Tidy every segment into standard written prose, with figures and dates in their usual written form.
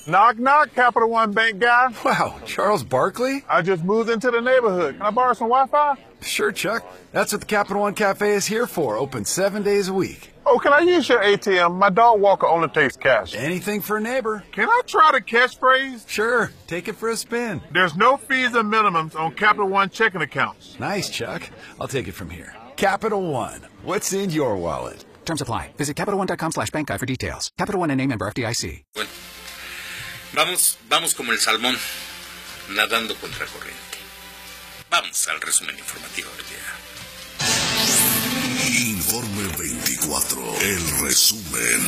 Knock, knock, Capital One Bank guy. Wow, Charles Barkley? I just moved into the neighborhood. Can I borrow some Wi-Fi? Sure, Chuck. That's what the Capital One Cafe is here for, open 7 days a week. Oh, can I use your ATM? My dog walker only takes cash. Anything for a neighbor. Can I try the catchphrase? Sure, take it for a spin. There's no fees or minimums on Capital One checking accounts. Nice, Chuck. I'll take it from here. Capital One. What's in your wallet? Terms apply. Visit CapitalOne.com/bankguide for details. Capital One and name member FDIC. Bueno, vamos como el salmón, nadando contra corriente. Vamos al resumen informativo del día. Informe 24. El resumen.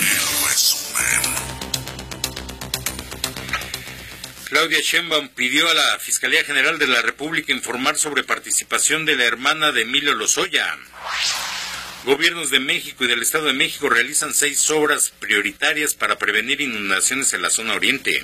Claudia Sheinbaum pidió a la Fiscalía General de la República informar sobre participación de la hermana de Emilio Lozoya. Gobiernos de México y del Estado de México realizan 6 obras prioritarias para prevenir inundaciones en la zona oriente.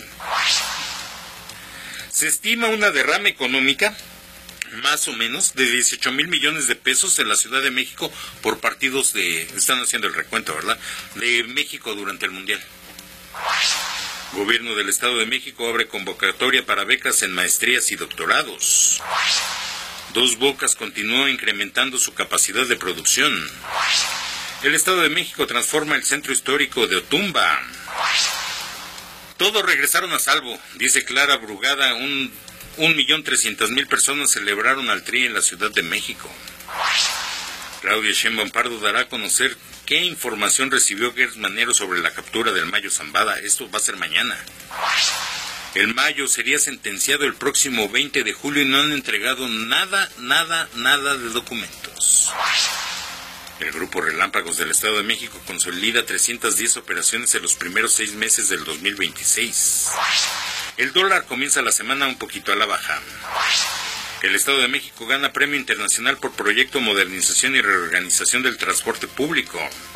Se estima una derrama económica, más o menos, de 18,000 millones de pesos en la Ciudad de México por partidos están haciendo el recuento, ¿verdad?, de México durante el Mundial. Gobierno del Estado de México abre convocatoria para becas en maestrías y doctorados. Dos Bocas continúa incrementando su capacidad de producción. El Estado de México transforma el centro histórico de Otumba. Todos regresaron a salvo, dice Clara Brugada. 1,300,000 personas celebraron al Tri en la Ciudad de México. Claudia Sheinbaum Pardo dará a conocer qué información recibió Gers Manero sobre la captura del Mayo Zambada. Esto va a ser mañana. El Mayo sería sentenciado el próximo 20 de julio y no han entregado nada de documentos. El Grupo Relámpagos del Estado de México consolida 310 operaciones en los primeros 6 meses del 2026. El dólar comienza la semana un poquito a la baja. El Estado de México gana premio internacional por proyecto Modernización y Reorganización del Transporte Público.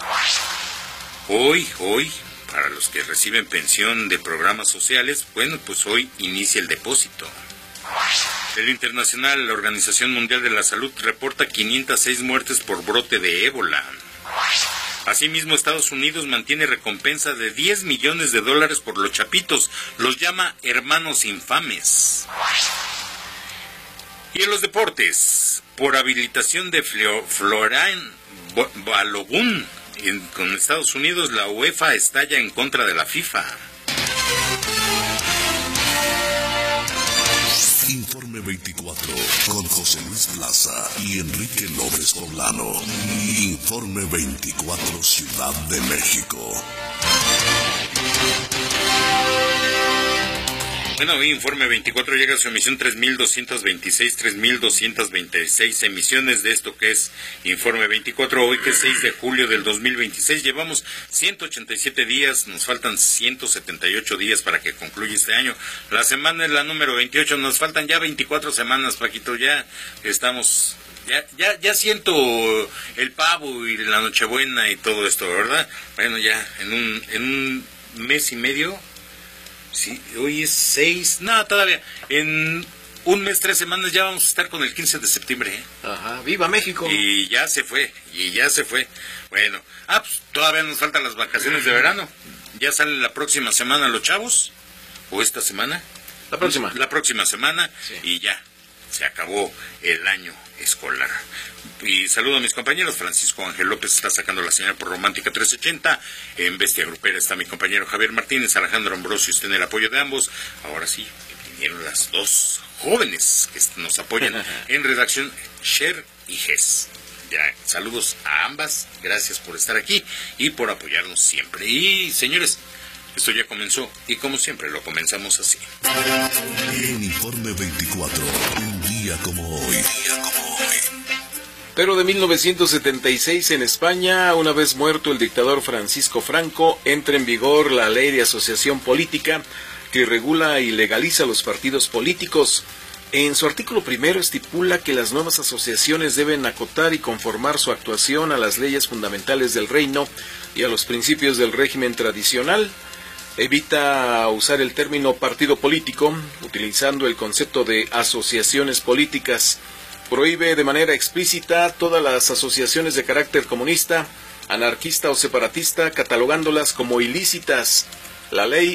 Hoy, para los que reciben pensión de programas sociales, bueno, pues hoy inicia el depósito. El internacional, la Organización Mundial de la Salud, reporta 506 muertes por brote de ébola. Asimismo, Estados Unidos mantiene recompensa de $10 millones por los chapitos. Los llama hermanos infames. Y en los deportes, por habilitación de Florian Balogun con Estados Unidos, la UEFA estalla en contra de la FIFA. Informe 24 con José Luis Plaza y Enrique López Poblano. Informe 24 Ciudad de México. Bueno, hoy Informe 24 llega a su emisión 3,226 emisiones de esto que es Informe 24, hoy que es 6 de julio del 2026. Llevamos 187 días, nos faltan 178 días para que concluya este año. La semana es la número 28, nos faltan ya 24 semanas, Paquito, ya estamos... Ya siento el pavo y la Nochebuena y todo esto, ¿verdad? Bueno, ya en un mes y medio... Sí, hoy es 6, no, todavía, en un mes, 3 semanas ya vamos a estar con el 15 de septiembre, ¿eh? Ajá, ¡viva México! Y ya se fue. Bueno, pues todavía nos faltan las vacaciones de verano. ¿Ya salen la próxima semana los chavos? ¿O esta semana? La próxima. La próxima semana, sí. Y ya, se acabó el año escolar. Y saludo a mis compañeros. Francisco Ángel López está sacando la señal por Romántica 380. En Bestia Grupera está mi compañero Javier Martínez. Alejandro Ambrosio está en el apoyo de ambos. Ahora sí, vinieron las dos jóvenes que nos apoyan en redacción, Cher y Gess. Ya, saludos a ambas. Gracias por estar aquí y por apoyarnos siempre. Y señores, esto ya comenzó y como siempre lo comenzamos así. En Informe 24, un día como hoy. Pero de 1976 en España, una vez muerto el dictador Francisco Franco, entra en vigor la Ley de Asociación Política que regula y legaliza los partidos políticos. En su artículo primero estipula que las nuevas asociaciones deben acotar y conformar su actuación a las leyes fundamentales del reino y a los principios del régimen tradicional. Evita usar el término partido político, utilizando el concepto de asociaciones políticas. Prohíbe de manera explícita todas las asociaciones de carácter comunista, anarquista o separatista, catalogándolas como ilícitas. La ley